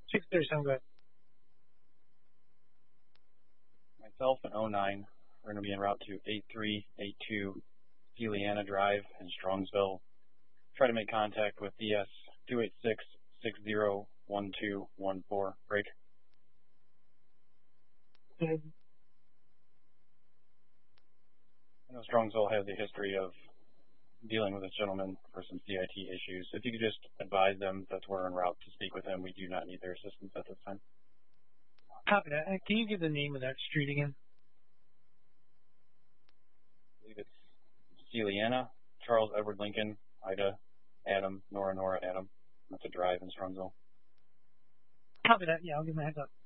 6:30 sounds good. Myself and 09, we're going to be en route to 8382 Celiana Drive in Strongsville. Try to make contact with DS 286-601214. Break. Good. I know Strongsville has a history of dealing with this gentleman for some CIT issues. If you could just advise them that we're en route to speak with him, we do not need their assistance at this time. Copy that. Can you give the name of that street again? I believe it's Celiana, Charles Edward Lincoln, Ida, Adam, Nora, Adam. That's a drive in Strongsville. Copy that. Yeah, I'll give him a heads up.